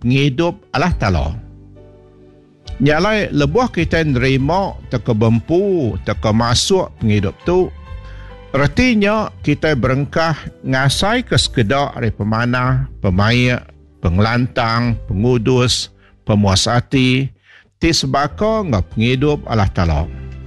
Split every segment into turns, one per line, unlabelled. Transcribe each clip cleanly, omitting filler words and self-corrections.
penghidup Allah Ta'ala. Nyalai lebuh kita nerima teka bempu, teka masuk penghidup tu, artinya kita berengkah ngasai ke sekedar dari pemanah, pemayak, pengelantang, pengudus, pemuasati, ti sebaka ngah penghidup Allah Ta'ala.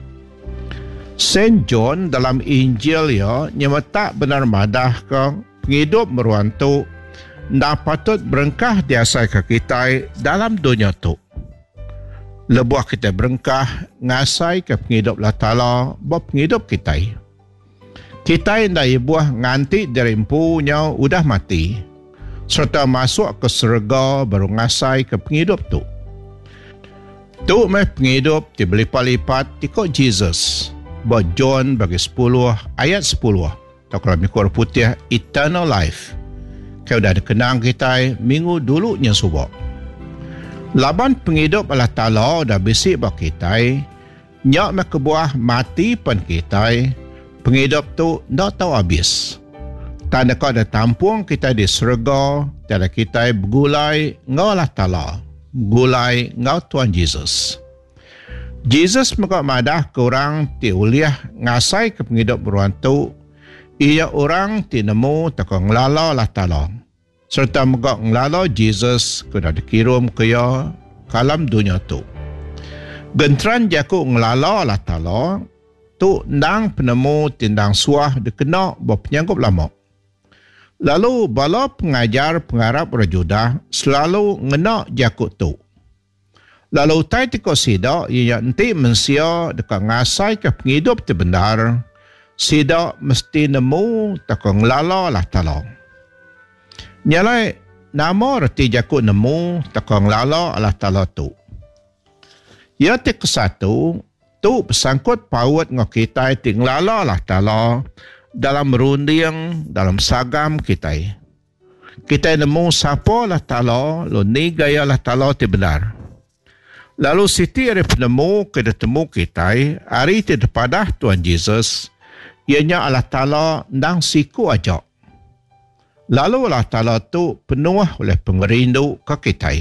Saint John dalam Injil nyemetak benar madah ke penghidup meruan tu dan patut berengkah diasai ke kita dalam dunia tu. Lebuah kita berengkah ngasai ke penghidup Allah Ta'ala buat penghidup kita. Kita yang dah buah nganti dari empunya udah mati, serta masuk ke surga baru ngasai ke penghidup tu. Tu meh penghidup dibelipat-lipat ikut Jesus. Buat John bagi 10 ayat 10. Tak kalau mikor putih eternal life. Kau dah dikenang kita minggu dulunya subak. Laban penghidup Allah Ta'ala dah bisik bagi kita, nyak meh kebuah mati pan kita, penghidup tu tak tahu habis. Tanda kau dah tampung kita di surga, tanda kita bergulai ngau Allah Ta'ala, bergulai ngau Tuhan Yesus. Jesus mengak madah ke orang ti uliah ngasai ke penghidup beruan tu, ia orang ti nemu tak ngelala Allah Ta'ala. Serta mengak ngelala Jesus kena dikirim ke ya kalam dunia tu. Gentran jaku ngelala Allah Ta'ala, tu nang penemu tindang suah dikena berpenyanggup lama. Lalu bala pengajar pengarap rajudah selalu ngenak jakut tu. Lalu tai tiko sidak ia nanti mensia dekat ngasai ke penghidup ti benar, sidak mesti nemu tak ngelala Allah Ta'ala. Nyalai nama reti jakut nemu tak ngelala Allah Ta'ala tu. Ia ti kesatu tu bersangkut paut ngok kita ti ngelala Allah Ta'ala dalam merunding, dalam sagam kita. Kita nemu siapa Allah Ta'ala, lo ni gaya Allah Ta'ala ti benar. Lalu siti hari penemu ke temu kita, hari ti depadah Tuhan Yesus, ianya Allah Ta'ala ndang siku ajak. Lalu Allah Ta'ala tu penuh oleh pengerindu ke kita.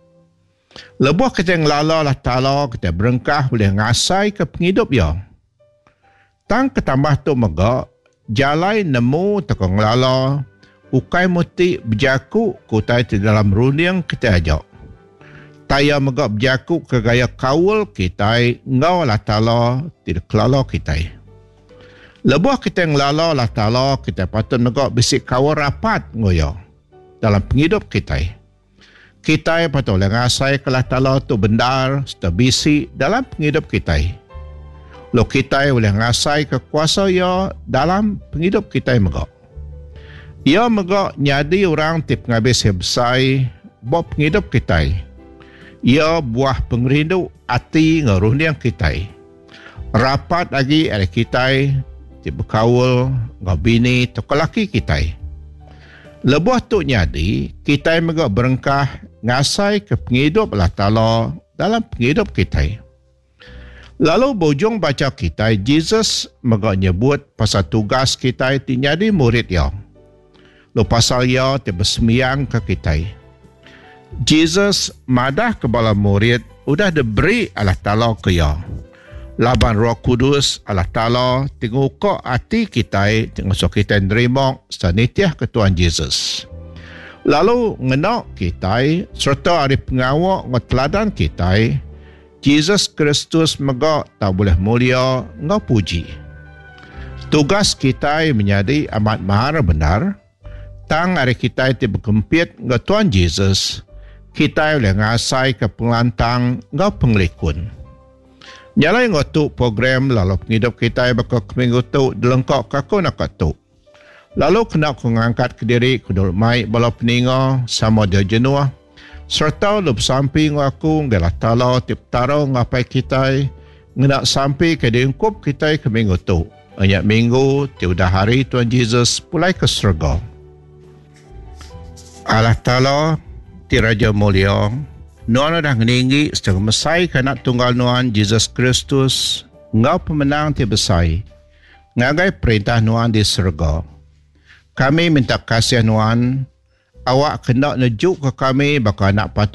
Lebuh kita ngelala Allah Ta'ala, kita berengkah boleh ngasai ke penghidup ya. Tang ketambah tu megak, jalai nemu tak ngelala, ukai muti berjaku kutai di dalam runing kita ajak. Taya megak berjaku ke gaya kawul kita, ngau Allah Ta'ala tidak kelala kita. Lebuh kita ngelala Allah Ta'ala, kita patut megak bisik kawul rapat ngoyo dalam penghidup kita. Kita patut boleh ngasai ke Allah Ta'ala tu benar, setabisi dalam penghidup kita. Lo kita boleh ngasai kekuasa ya dalam penghidup kita megak. Ia megak nyadi orang tip ngabis hebsai buat penghidup kita. Ia buah pengerindu hati ngeruhniang kita. Rapat lagi ada kita tip berkawul ngabini tok laki kita. Lebuh tu nyadi kita megak berengkah ngasai ke penghidup Allah Ta'ala dalam penghidup kita. Lalu bujung baca kita, Jesus megak nyebut pasal tugas kita ti nyadi murid ya. Lo pasal ya ti bersemiang ke kita. Jesus madah ke bala murid udah diberi Allah Ta'ala ke ya. Laban Roh Kudus Allah Ta'ala tengok hati kita, tengok kita nerima sanitiah ke Tuhan Yesus. Lalu ngenak kita serta hari pengawak ngeteladan kita, Jesus Kristus megak tak boleh mulia ngau puji. Tugas kita menjadi amat mahal benar. Tang hari kita itu berkempit ngau Tuhan Jesus, kita boleh ngasai ke pengelantang ngau pengelikun. Nyalai ngau tu program lalu penghidup kita bakal keminggu tu dilengkap kako nak tu. Lalu kena aku ngangkat ke diri ku dulu mai bala peninga sama dia jenuah. Serta lu samping aku ngalah Ta'ala tip taro ngapai kita ngenak sampai ke diungkup kita ke minggu tu. Banyak minggu tiudah hari Tuhan Yesus pulai ke surga. Allah Ta'ala ti Raja Mulia, Nuan dah ngeninggi secara mesai kanak tunggal Nuan Jesus Kristus ngau pemenang ti besai. Ngagai perintah Nuan di surga. Kami minta kasih Nuan, awak kena nejuk ke kami bakal nak patut